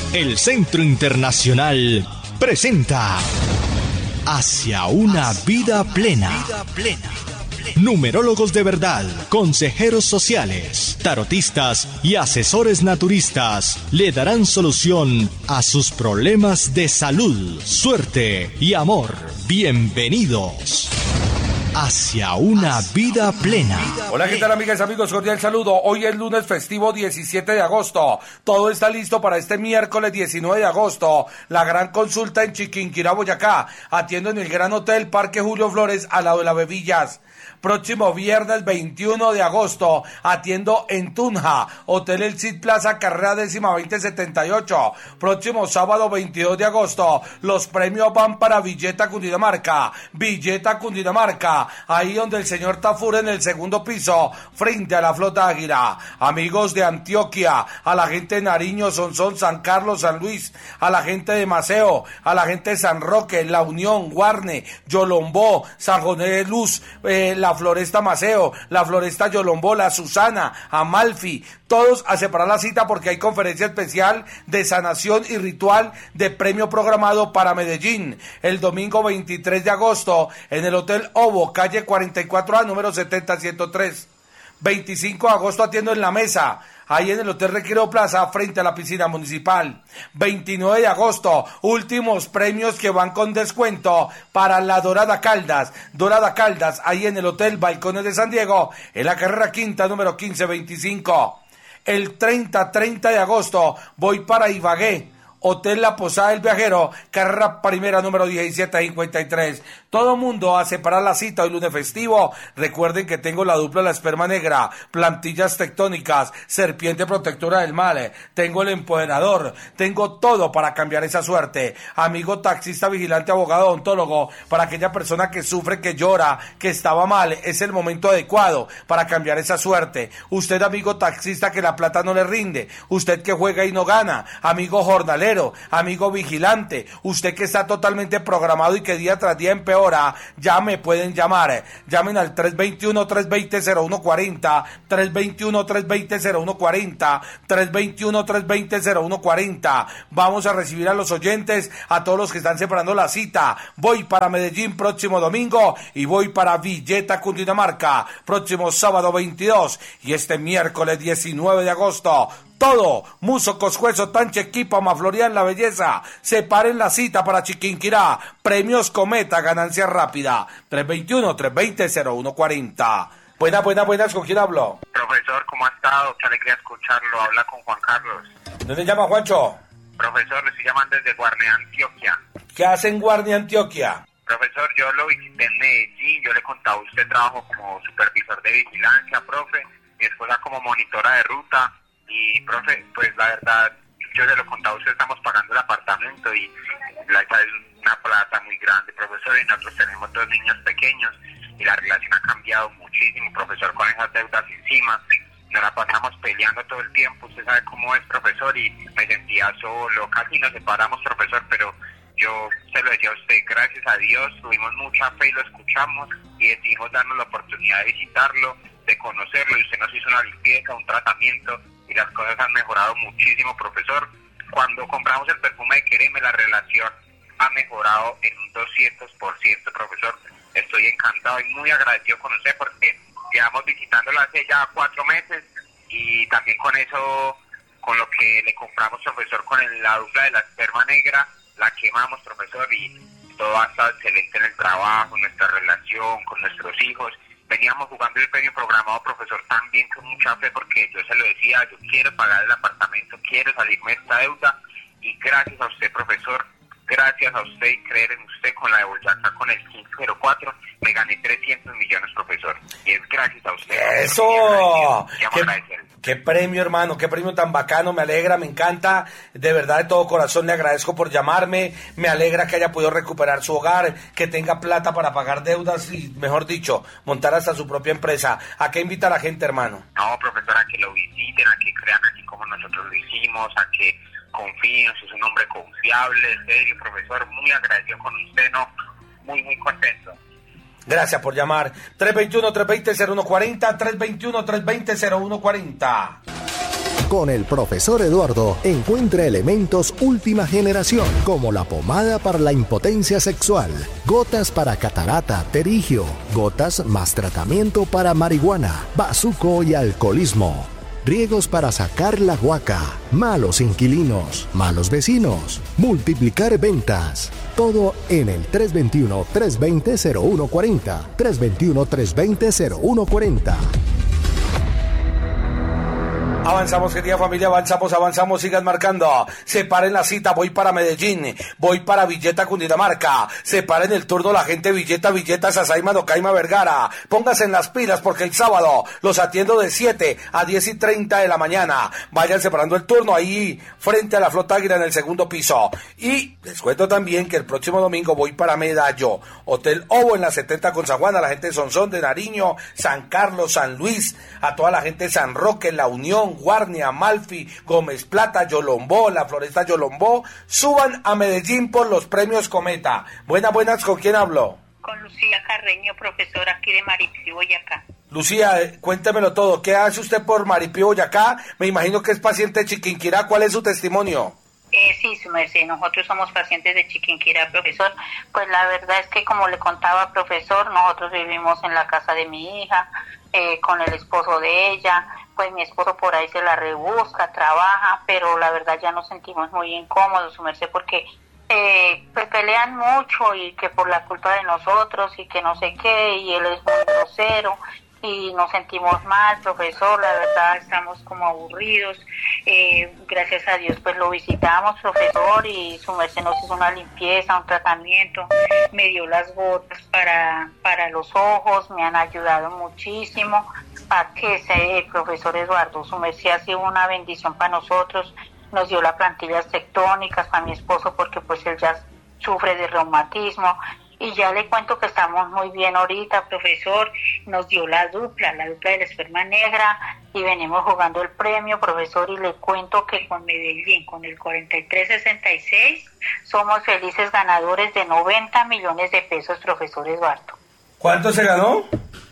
El Centro Internacional presenta Hacia una vida plena. Numerólogos de verdad, consejeros sociales, tarotistas y asesores naturistas le darán solución a sus problemas de salud, suerte y amor. Bienvenidos hacia una vida plena. Hola, ¿qué tal, amigas y amigos? Cordial saludo. Hoy es lunes festivo 17 de agosto. Todo está listo para este miércoles 19 de agosto. La gran consulta en Chiquinquirá, Boyacá. Atiendo en el Gran Hotel Parque Julio Flores, al lado de la Bebillas. Próximo viernes 21 de agosto, atiendo en Tunja, Hotel El Cid Plaza, carrera 10-2078. Próximo sábado 22 de agosto, los premios van para Villeta, Cundinamarca. Villeta, Cundinamarca, ahí donde el señor Tafur, en el segundo piso, frente a la Flota Águila. Amigos de Antioquia, a la gente de Nariño, Sonsón, San Carlos, San Luis, a la gente de Maceo, a la gente de San Roque, La Unión, Guarne, Yolombó, San José de Luz, la Floresta Maceo, la Floresta Yolombó, la Susana, Amalfi, todos a separar la cita porque hay conferencia especial de sanación y ritual de premio programado para Medellín, el domingo 23 de agosto, en el Hotel Ovo, calle 44A, número 70-103. 25 de agosto atiendo en La Mesa, ahí en el Hotel Recreo Plaza, frente a la piscina municipal. 29 de agosto, últimos premios que van con descuento para la Dorada Caldas. Dorada Caldas, ahí en el Hotel Balcones de San Diego, en la carrera quinta, número 1525. El 30 de agosto, voy para Ibagué. Hotel La Posada del Viajero, carrera primera, número 1753. Todo mundo a separar la cita hoy lunes festivo. Recuerden que tengo la dupla de la esperma negra, plantillas tectónicas, serpiente protectora del mal, tengo el empoderador, tengo todo para cambiar esa suerte. Amigo taxista, vigilante, abogado, odontólogo, para aquella persona que sufre, que llora, que estaba mal, es el momento adecuado para cambiar esa suerte. Usted, amigo taxista, que la plata no le rinde, usted que juega y no gana, amigo jornalero, amigo vigilante, usted que está totalmente programado y que día tras día empeora, ya me pueden llamar. Llamen al 321-320-0140, 321-320-0140, 321-320-0140. Vamos a recibir a los oyentes, a todos los que están separando la cita. Voy para Medellín próximo domingo y voy para Villeta, Cundinamarca, próximo sábado 22 y este miércoles 19 de agosto. Todo, Muso, Coscuezo, Tanche, Quipama, Florian, La Belleza. Separen la cita para Chiquinquirá. Premios Cometa, ganancia rápida. 321-320-0140. Buenas, ¿con quién hablo? Profesor, ¿cómo ha estado? Qué alegría escucharlo. Habla con Juan Carlos. ¿Dónde llama, Juancho? Profesor, le estoy llamando desde Guarne, Antioquia. ¿Qué hace en Guarne, Antioquia? Profesor, yo lo visité en Medellín. Yo le contaba a usted trabajo como supervisor de vigilancia, profe. Mi esposa como monitora de ruta. Y, profe, pues la verdad, yo se lo contaba a usted, estamos pagando el apartamento y la es una plata muy grande, profesor, y nosotros tenemos 2 niños pequeños y la relación ha cambiado muchísimo, profesor, con esas deudas encima. Nos la pasamos peleando todo el tiempo, usted sabe cómo es, profesor, y me sentía solo, casi nos separamos, profesor, pero yo se lo decía a usted, gracias a Dios, tuvimos mucha fe y lo escuchamos y decidimos darnos la oportunidad de visitarlo, de conocerlo, y usted nos hizo una limpieza, un tratamiento, y las cosas han mejorado muchísimo, profesor. Cuando compramos el perfume de Quereme, la relación ha mejorado en un 200%, profesor. Estoy encantado y muy agradecido con usted porque llevamos visitándola hace ya 4 meses y también con eso, con lo que le compramos, profesor, con la dupla de la esperma negra, la quemamos, profesor, y todo ha estado excelente en el trabajo, en nuestra relación, con nuestros hijos. Veníamos jugando el premio programado, profesor, también con mucha fe, porque yo se lo decía, yo quiero pagar el apartamento, quiero salirme de esta deuda, y gracias a usted, profesor, gracias a usted y creer en usted con la de Boyacá, con el 1504, me gané 300 millones, profesor, y es gracias a usted. ¡Eso! Profesor, Qué premio, hermano, qué premio tan bacano, me alegra, me encanta, de verdad de todo corazón le agradezco por llamarme, me alegra que haya podido recuperar su hogar, que tenga plata para pagar deudas y, mejor dicho, montar hasta su propia empresa. ¿A qué invita a la gente, hermano? No, profesor, a que lo visiten, a que crean así como nosotros lo hicimos, a que confíen, es un hombre confiable, serio, profesor, muy agradecido con usted, ¿no? Muy contento. Gracias por llamar. 321-320-0140, 321-320-0140. Con el profesor Eduardo encuentra elementos última generación, como la pomada para la impotencia sexual, gotas para catarata, pterigio, gotas más tratamiento para marihuana, bazuco y alcoholismo. Riegos para sacar la guaca, malos inquilinos, malos vecinos, multiplicar ventas. Todo en el 321-320-0140. 321-320-0140. Avanzamos, querida familia, avanzamos, sigan marcando. Separen la cita, voy para Medellín, voy para Villeta, Cundinamarca. Separen el turno la gente Villeta, Sasaima, Docaima, Vergara. Pónganse en las pilas porque el sábado los atiendo de 7 a 10:30 de la mañana. Vayan separando el turno ahí frente a la Flota Águila en el segundo piso. Y les cuento también que el próximo domingo voy para Medallo, Hotel Ovo en la 70 con San Juan, a la gente de Sonsón, de Nariño, San Carlos, San Luis, a toda la gente de San Roque, La Unión, Guarnia, Amalfi, Gómez Plata, Yolombó, la Floresta Yolombó. Suban a Medellín por los premios Cometa. Buenas, ¿con quién hablo? Con Lucía Carreño, profesora aquí de Maripí, Boyacá. Lucía, cuéntemelo todo. ¿Qué hace usted por Maripí, Boyacá? Me imagino que es paciente de Chiquinquirá. ¿Cuál es su testimonio? Sí, su merced, nosotros somos pacientes de Chiquinquirá, profesor. Pues la verdad es que, como le contaba, profesor, nosotros vivimos en la casa de mi hija, con el esposo de ella. Pues mi esposo por ahí se la rebusca, trabaja, pero la verdad ya nos sentimos muy incómodos, su merced, porque pues pelean mucho y que por la culpa de nosotros y que no sé qué, y él es muy grosero y nos sentimos mal, profesor, la verdad estamos como aburridos. Gracias a Dios pues lo visitamos, profesor, y su merced nos hizo una limpieza, un tratamiento, me dio las gotas para los ojos, me han ayudado muchísimo. A que ese profesor Eduardo, su merced ha sido una bendición para nosotros, nos dio las plantillas tectónicas para mi esposo porque pues él ya sufre de reumatismo. Y ya le cuento que estamos muy bien ahorita, profesor. Nos dio la dupla de la esperma negra, y venimos jugando el premio, profesor. Y le cuento que con Medellín, con el 4366, somos felices ganadores de 90 millones de pesos, profesor Eduardo. ¿Cuánto se ganó?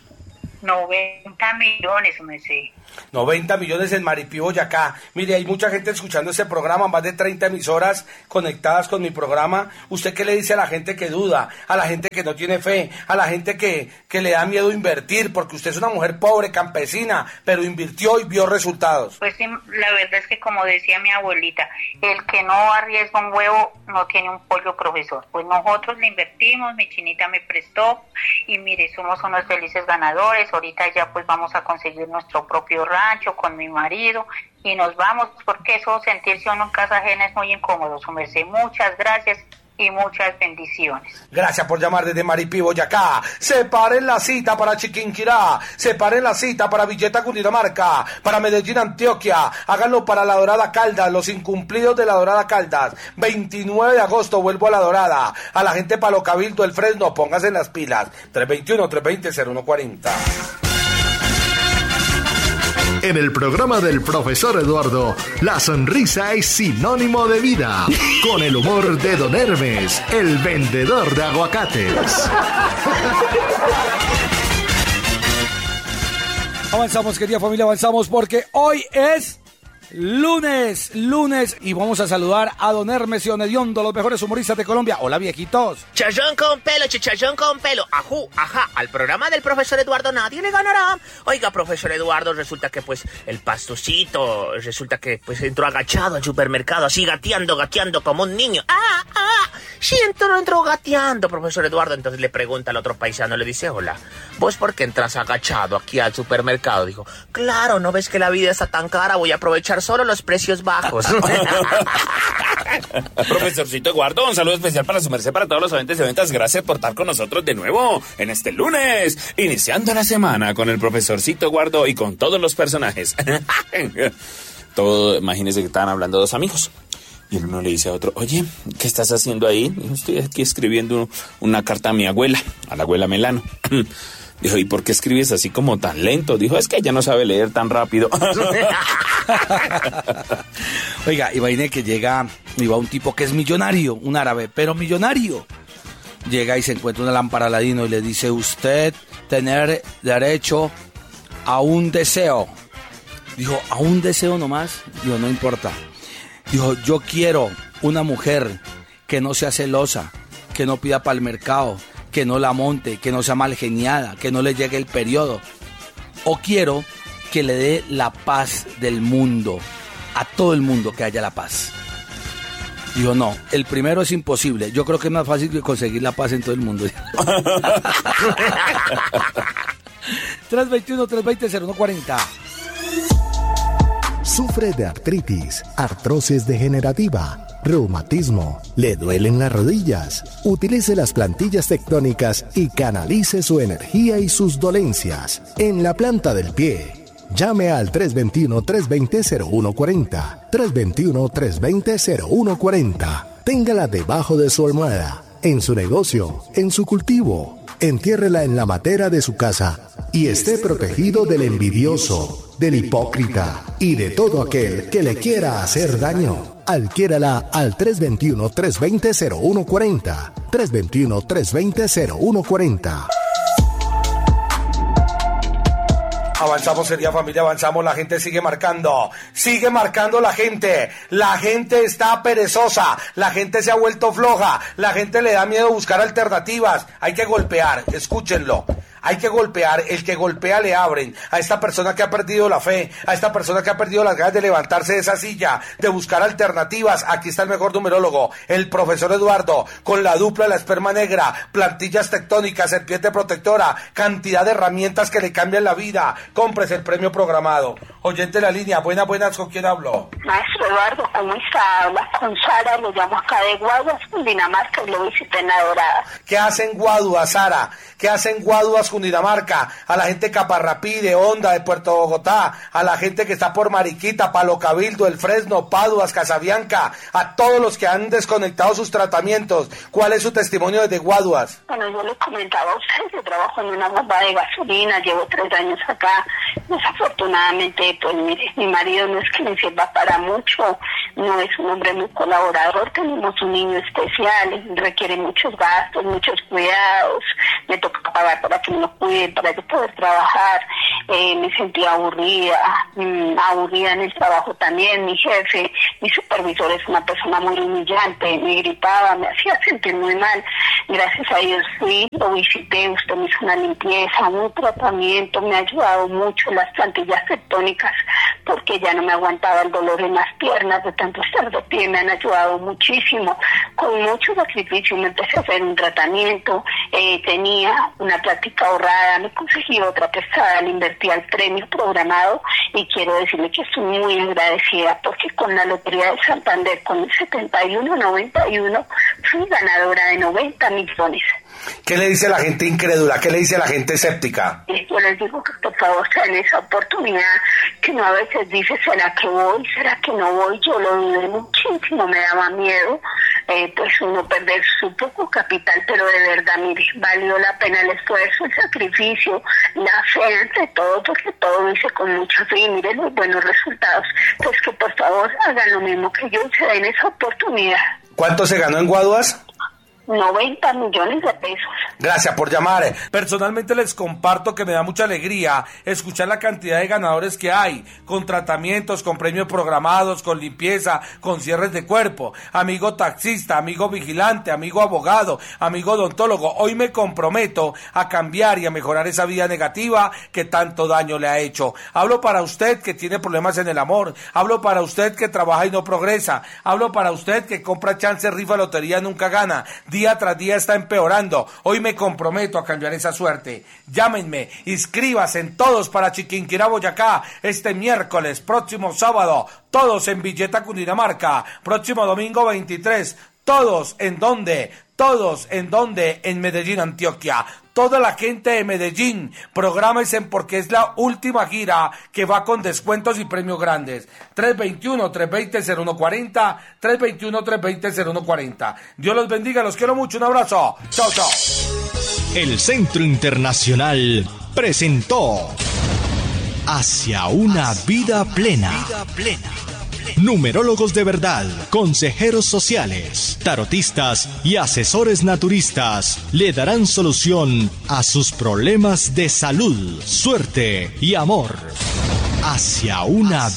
90 millones, me sé. 90 millones en Maripí, Boyacá. Mire, hay mucha gente escuchando este programa, más de 30 emisoras conectadas con mi programa. ¿Usted qué le dice a la gente que duda, a la gente que no tiene fe, a la gente que le da miedo invertir? Porque usted es una mujer pobre, campesina, pero invirtió y vio resultados. Pues sí, la verdad es que, como decía mi abuelita, el que no arriesga un huevo no tiene un pollo, profesor. Pues nosotros le invertimos, mi chinita me prestó, y mire, somos unos felices ganadores. Ahorita ya pues vamos a conseguir nuestro propio rancho con mi marido y nos vamos, porque eso, sentirse uno en casa ajena, es muy incómodo, su merced. Muchas gracias y muchas bendiciones. Gracias por llamar desde Maripí, Boyacá. Separen la cita para Chiquinquirá, separen la cita para Villeta, Cundinamarca, para Medellín, Antioquia. Háganlo para La Dorada Caldas, los incumplidos de La Dorada Caldas. 29 de agosto vuelvo a La Dorada. A la gente Palo Cabildo, El Fresno, pónganse en las pilas. 321-320-0140. En el programa del profesor Eduardo, la sonrisa es sinónimo de vida. Con el humor de Don Hermes, el vendedor de aguacates. Avanzamos, querida familia, avanzamos porque hoy es lunes, y vamos a saludar a Don Hermes y Don Hediondo, los mejores humoristas de Colombia. Hola, viejitos. Chachón con pelo, chachón con pelo. Ajú, ajá, al programa del profesor Eduardo nadie le ganará. Oiga, profesor Eduardo, resulta que pues el pastucito, resulta que pues entró agachado al supermercado, así gateando como un niño. Sí, entró gateando, profesor Eduardo. Entonces le pregunta al otro paisano, le dice: hola, ¿vos por qué entras agachado aquí al supermercado? Dijo: claro, ¿no ves que la vida está tan cara? Voy a aprovechar solo los precios bajos. Profesorcito Eduardo, un saludo especial para su merced, para todos los oyentes y ventas. Gracias por estar con nosotros de nuevo en este lunes, iniciando la semana con el profesorcito Eduardo y con todos los personajes. Imagínense que estaban hablando dos amigos. Y el uno le dice a otro: oye, ¿qué estás haciendo ahí? Dijo: estoy aquí escribiendo una carta a mi abuela, a la abuela Melano. Dijo: ¿y por qué escribes así como tan lento? Dijo: es que ella no sabe leer tan rápido. Oiga, imagine que iba un tipo que es millonario, un árabe, pero millonario. Llega y se encuentra una lámpara Aladino y le dice: usted tener derecho a un deseo. Dijo, ¿a un deseo nomás? Dijo, no importa. Dijo, yo quiero una mujer que no sea celosa, que no pida para el mercado, que no la monte, que no sea mal geniada, que no le llegue el periodo. O quiero que le dé la paz del mundo, a todo el mundo que haya la paz. Dijo, no, el primero es imposible. Yo creo que es más fácil que conseguir la paz en todo el mundo. 321-320-0140. ¿Sufre de artritis, artrosis degenerativa, reumatismo? ¿Le duelen las rodillas? Utilice las plantillas tectónicas y canalice su energía y sus dolencias en la planta del pie. Llame al 321-320-0140. 321-320-0140. Téngala debajo de su almohada, en su negocio, en su cultivo. Entiérrela en la matera de su casa y esté protegido del envidioso, del hipócrita y de todo aquel que le quiera hacer daño. Adquiérala al 321-320-0140. 321-320-0140. Avanzamos, querida familia, avanzamos, la gente sigue marcando la gente está perezosa, la gente se ha vuelto floja, la gente le da miedo buscar alternativas, hay que golpear, escúchenlo. Hay que golpear, el que golpea le abren. A esta persona que ha perdido la fe, a esta persona que ha perdido las ganas de levantarse de esa silla, de buscar alternativas, aquí está el mejor numerólogo, el profesor Eduardo, con la dupla de la esperma negra, plantillas tectónicas, serpiente protectora, cantidad de herramientas que le cambian la vida. Cómprese el premio programado. Oyente de la línea, buenas, ¿con quién hablo? Maestro Eduardo, ¿cómo está? Habla con Sara, lo llamo acá de Guaduas, Cundinamarca, y lo visité en La Dorada. ¿Qué hacen Guaduas, Sara? ¿Qué hacen Guaduas, Cundinamarca? A la gente de Caparrapí, de Honda, de Puerto Bogotá, a la gente que está por Mariquita, Palo Cabildo, El Fresno, Paduas, Casabianca, a todos los que han desconectado sus tratamientos. ¿Cuál es su testimonio desde Guaduas? Bueno, yo les comentaba a ustedes, yo trabajo en una bomba de gasolina, llevo 3 años acá. Desafortunadamente, pues mire, mi marido no es que me sirva para mucho, no es un hombre muy colaborador, tenemos un niño especial, requiere muchos gastos, muchos cuidados, me toca pagar para que me lo cuiden, para yo poder trabajar. Me sentía aburrida en el trabajo también. Mi jefe, mi supervisor es una persona muy humillante, me gritaba, me hacía sentir muy mal. Gracias a Dios fui, lo visité, usted me hizo una limpieza, un tratamiento, me ha ayudado mucho las plantillas tectónicas, porque ya no me aguantaba el dolor en las piernas de tanto estar de pie, me han ayudado muchísimo. Con mucho sacrificio me empecé a hacer un tratamiento, tenía una plática ahorrada, me conseguí otra prestada, le invertí al premio programado y quiero decirle que estoy muy agradecida porque con la Lotería de Santander, con el 7191, fui ganadora de 90 millones. ¿Qué le dice la gente incrédula? ¿Qué le dice la gente escéptica? Yo les digo que por favor sean esa oportunidad, que no a veces dice, ¿será que voy? ¿Será que no voy? Yo lo dudé muchísimo, me daba miedo, pues uno perder su poco capital, pero de verdad, mire, valió la pena el esfuerzo, el sacrificio, la fe ante todo, porque todo lo hice con mucha fe y mire los buenos resultados. Pues que por favor hagan lo mismo que yo, se den esa oportunidad. ¿Cuánto se ganó en Guaduas? 90 millones de pesos. Gracias por llamar. Personalmente les comparto que me da mucha alegría escuchar la cantidad de ganadores que hay, con tratamientos, con premios programados, con limpieza, con cierres de cuerpo. Amigo taxista, amigo vigilante, amigo abogado, amigo odontólogo. Hoy me comprometo a cambiar y a mejorar esa vida negativa que tanto daño le ha hecho. Hablo para usted que tiene problemas en el amor. Hablo para usted que trabaja y no progresa. Hablo para usted que compra chance, rifa, lotería, nunca gana. Día tras día está empeorando. Hoy me comprometo a cambiar esa suerte. Llámenme, inscríbase en Todos para Chiquinquirá, Boyacá, este miércoles, próximo sábado, todos en Villeta, Cundinamarca, próximo domingo 23, todos en donde, en Medellín, Antioquia. Toda la gente de Medellín, prográmense porque es la última gira que va con descuentos y premios grandes. 321-320-0140, 321-320-0140. Dios los bendiga, los quiero mucho, un abrazo. Chao, chao. El Centro Internacional presentó Hacia una vida plena. Numerólogos de verdad, consejeros sociales, tarotistas y asesores naturistas le darán solución a sus problemas de salud, suerte y amor. hacia una